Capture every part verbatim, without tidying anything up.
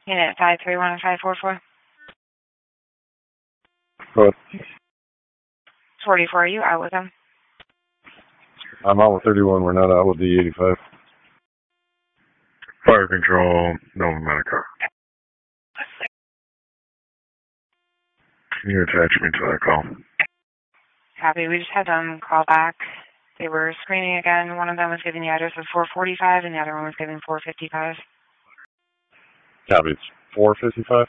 Unit five three one five four four. Good. forty-four, are you out with them? I'm out with thirty-one. We're not out with the eighty-five. Fire control, Nova Medica. Can you attach me to that call? Copy. We just had them call back. They were screening again. One of them was giving the address of four forty-five, and the other one was giving four fifty-five. Copy. It's four fifty-five.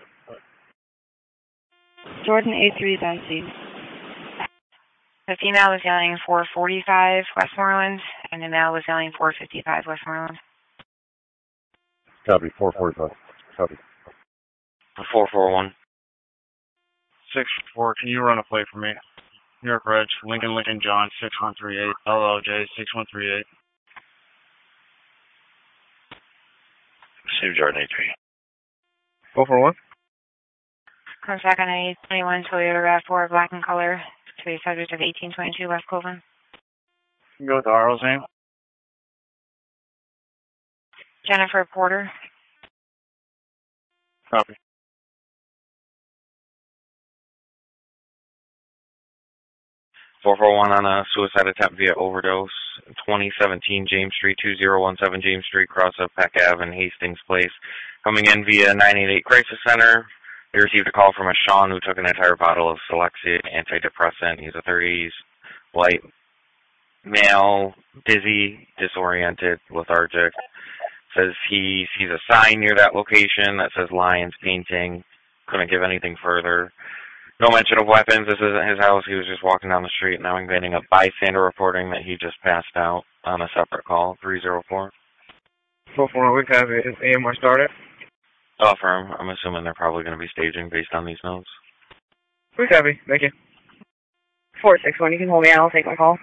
Jordan A three is on scene. The female was yelling four forty-five Westmoreland, and the male was yelling four fifty-five Westmoreland. Copy. four forty-five. Copy. four four one. six four, can you run a play for me? New York Reg, Lincoln Lincoln John, six one three eight, L L J, six one three eight. Save Jordan A three. four four one. Comes back on a twenty-one Toyota RAV four, black in color, to a subject of eighteen twenty-two West Colvin. You can go with the R O's name. Jennifer Porter. Copy. four four one on a suicide attempt via overdose. twenty seventeen James Street, two zero one seven James Street, cross of Peck Ave and Hastings Place. Coming in via nine eight eight Crisis Center. They received a call from a Sean who took an entire bottle of Selexia antidepressant. He's a thirties white male, dizzy, disoriented, lethargic. Says he sees a sign near that location that says Lions Painting. Couldn't give anything further. No mention of weapons. This isn't his house. He was just walking down the street. Now I'm getting a bystander reporting that he just passed out on a separate call, three zero four. four four one, we have it. Is A M R started? Oh, firm. I'm assuming they're probably going to be staging based on these notes. We copy. Thank you. four six one, you can hold me. I'll take my call.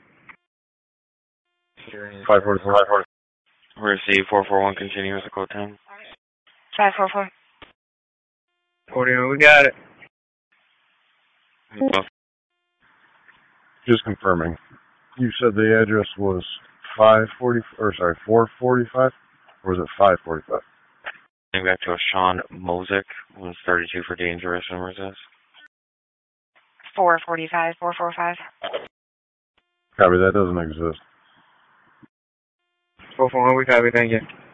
five forty-four. five forty-four. Receive four four one, continue as a code ten. five four four. forty-one, we got it. Just confirming. You said the address was five forty, or sorry, four forty-five, or was it five forty-five? Getting back to a Sean Mosick, was thirty-two for dangerous and resist. four forty-five, four four five. Copy, that doesn't exist. four four one, we copy. Thank you.